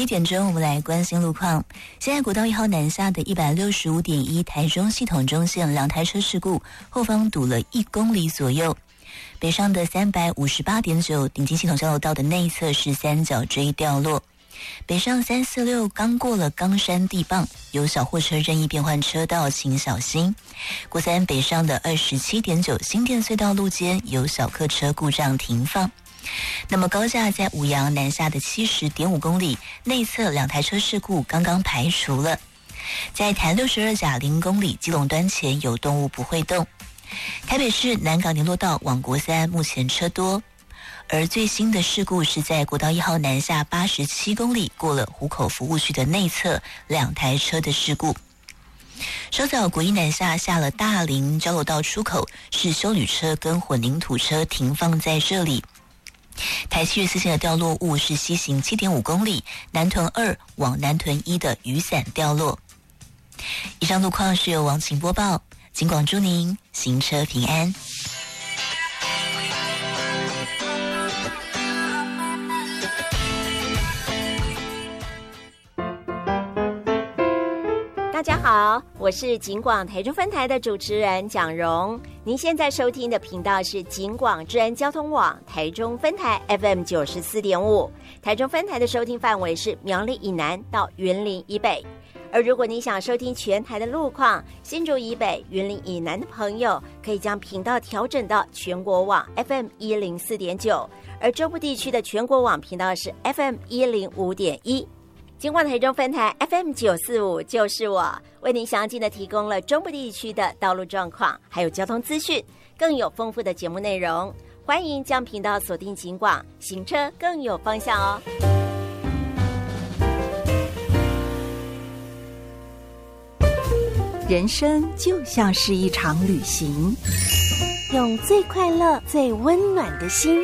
11点钟，我们来关心路况。现在国道1号南下的 165.1 台中系统中线2台车事故，后方堵了1公里左右。北上的 358.9 顶金系统交流道的内侧是三角锥掉落。北上346刚过了冈山地磅，有小货车任意变换车道，请小心。国三北上的 27.9 新店隧道路肩有小客车故障停放。那么高架在五杨南下的 70.5 公里内侧2台车事故刚刚排除了。在台62甲0公里基隆端前有动物不会动。台北市南港联络道往国三目前车多。而最新的事故是在国道1号南下87公里过了湖口服务区的内侧2台车的事故。稍早国一南下下了大林交流道出口，是休旅车跟混凝土车停放在这里。台7月4线的掉落物是西行 7.5 公里南屯2往南屯1的雨伞掉落。以上路况是由王晴播报，警广祝您行车平安。 大家好，我是警广台中分台的主持人蒋蓉。您现在收听的频道是警广治安交通网台中分台 FM 94.5，台中分台的收听范围是苗栗以南到云林以北。而如果你想收听全台的路况，新竹以北、云林以南的朋友可以将频道调整到全国网 FM 104.9，而中部地区的全国网频道是 FM 105.1。警广台中分台 FM 945就是我，为您详尽的提供了中部地区的道路状况，还有交通资讯，更有丰富的节目内容。欢迎将频道锁定警广，行车更有方向哦。 人生就像是一场旅行， 用最快乐、最温暖的心，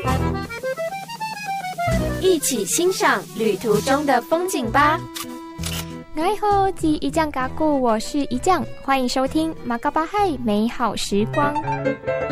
一起欣赏旅途中的风景吧。 你好，记一酱嘎古，我是一酱，欢迎收听马嘎巴嗨美好时光。